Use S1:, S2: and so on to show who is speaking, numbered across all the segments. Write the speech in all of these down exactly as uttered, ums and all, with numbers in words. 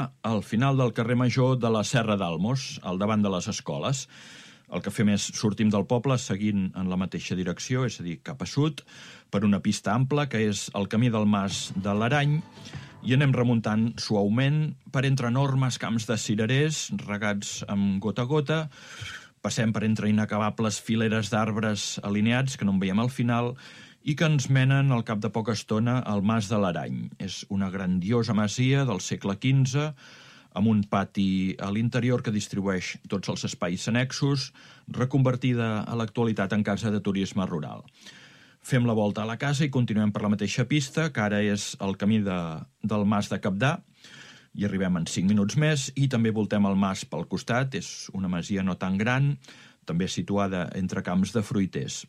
S1: al final del carrer Major de la Serra d'Almos, al davant de les escoles. El que fem és sortim del poble seguint en la mateixa direcció, és a dir, cap a sud, per una pista ampla, que és el camí del Mas de l'Arany, i anem remuntant suaument per entre enormes camps de cirerers regats amb gota a gota. Passem per entre inacabables fileres d'arbres alineats, que no en veiem al final, i que ens menen al cap de poca estona al Mas de l'Arany. És una grandiosa masia del segle quinze, amb un pati a l'interior que distribueix tots els espais annexos, reconvertida a l'actualitat en casa de turisme rural. Fem la volta a la casa i continuem per la mateixa pista, que ara és el camí de, del Mas de Cabdà, i arribem en cinc minuts més, i també voltem el mas pel costat. És una masia no tan gran, també situada entre camps de fruiters.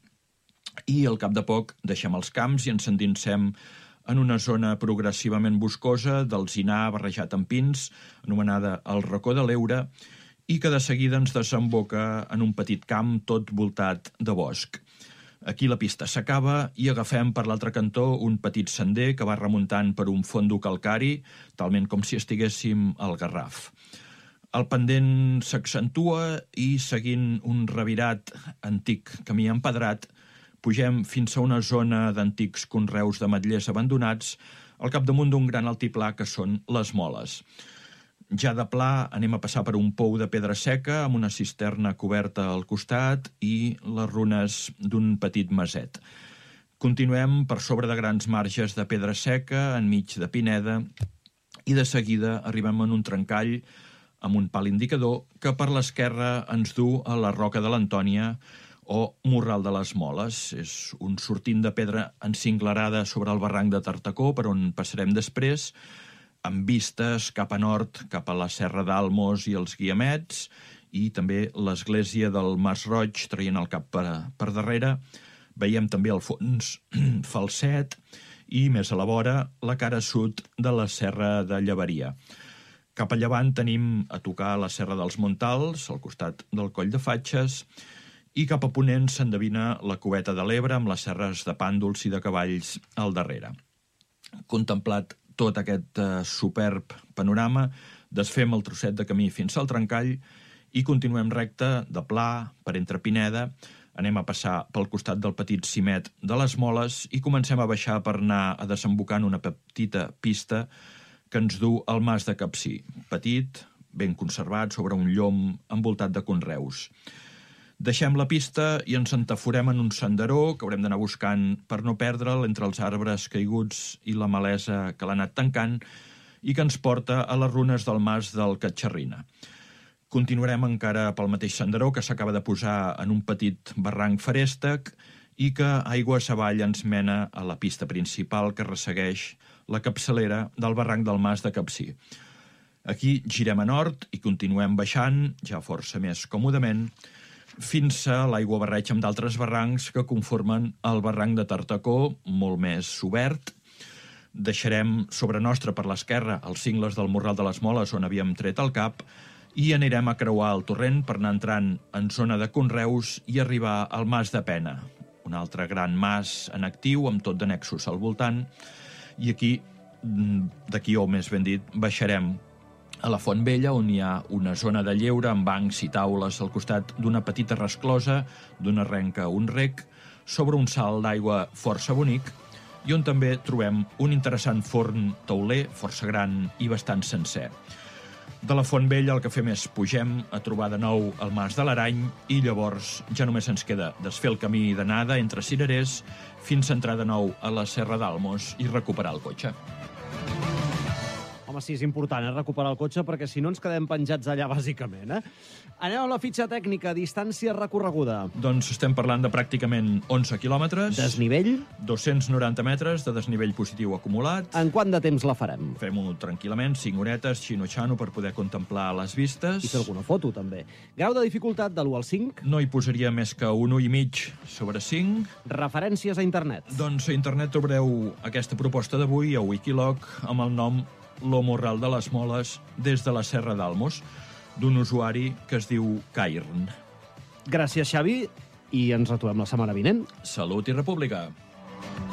S1: I al cap de poc deixem els camps i ens endinsem en una zona progressivament boscosa d'alzinar barrejat amb pins, anomenada el Racó de l'Eure, i que de seguida ens desemboca en un petit camp tot voltat de bosc. Aquí la pista s'acaba i agafem per l'altre cantó un petit sender que va remuntant per un fondo calcari, talment com si estiguéssim al Garraf. El pendent s'accentua i, seguint un revirat antic camí empedrat, pugem fins a una zona d'antics conreus d'ametllers abandonats al capdamunt d'un gran altiplà que són les Moles. Ja de pla anem a passar per un pou de pedra seca amb una cisterna coberta al costat i les runes d'un petit maset. Continuem per sobre de grans marges de pedra seca enmig de pineda i de seguida arribem en un trencall amb un pal indicador que per l'esquerra ens du a la Roca de l'Antònia o Morral de les Moles. És un sortint de pedra encinglerada sobre el barranc de Tartacó, per on passarem després, amb vistes cap a nord, cap a la Serra d'Almos i els Guiamets, i també l'església del Mas Roig, traient el cap per, per darrere. Veiem també al fons Falset i, més a la vora, la cara sud de la Serra de Llevaria. Cap a llevant tenim a tocar la Serra dels Montals, al costat del Coll de Fatxes, i cap a ponent s'endevina la Cubeta de l'Ebre amb les serres de Pàndols i de Cavalls al darrere. Contemplat tot aquest eh, superb panorama, desfem el trosset de camí fins al trencall i continuem recte de pla per entre Pineda, anem a passar pel costat del petit cimet de les Moles i comencem a baixar per anar a desembocar en una petita pista que ens du al Mas de Capcir, petit, ben conservat, sobre un llom envoltat de conreus. Deixem la pista i ens entaforem en un senderó que haurem d'anar buscant per no perdre'l entre els arbres caiguts i la malesa que l'ha anat tancant i que ens porta a les runes del Mas del Catxarrina. Continuarem encara pel mateix senderó que s'acaba de posar en un petit barranc feréstec i que aigües avall ens mena a la pista principal que ressegueix la capçalera del barranc del Mas de Capcir. Aquí girem a nord i continuem baixant, ja força més còmodament, fins a l'aiguabarreig amb d'altres barrancs que conformen el barranc de Tartacó, molt més obert. Deixarem sobre nostre per l'esquerra els cingles del Morral de les Moles on havíem tret el cap i anirem a creuar el torrent per anar entrant en zona de conreus i arribar al Mas de Pena, un altre gran mas en actiu amb tot d'annexos al voltant, i aquí, d'aquí o més ben dit, baixarem a la Font Vella, on hi ha una zona de lleure amb bancs i taules al costat d'una petita resclosa, d'una renca a un rec, sobre un salt d'aigua força bonic, i on també trobem un interessant forn tauler, força gran i bastant sencer. De la Font Vella el que fem és pugem a trobar de nou el Mas de l'Arany i llavors ja només ens queda desfer el camí d'anada entre cirerers fins a entrar de nou a la Serra d'Almos i recuperar el cotxe.
S2: Home, sí, és important, eh, recuperar el cotxe, perquè si no ens quedem penjats allà, bàsicament, eh? Anem a la fitxa tècnica, distància recorreguda.
S1: Doncs estem parlant de pràcticament onze quilòmetres.
S2: Desnivell?
S1: dos-cents noranta metres de desnivell positiu acumulat.
S2: En quant de temps la farem?
S1: Fem-ho tranquil·lament, cinc horetes, xino-xano, per poder contemplar les vistes.
S2: I fer alguna foto, també. Grau de dificultat de l'u al cinc?
S1: No hi posaria més que un u i mig sobre cinc.
S2: Referències a internet?
S1: Doncs a internet trobareu aquesta proposta d'avui a Wikiloc amb el nom Lo Morral de les Moles des de la Serra d'Almos, d'un usuari que es diu Cairn.
S2: Gràcies, Xavi, i ens retrobem la setmana vinent.
S1: Salut i república!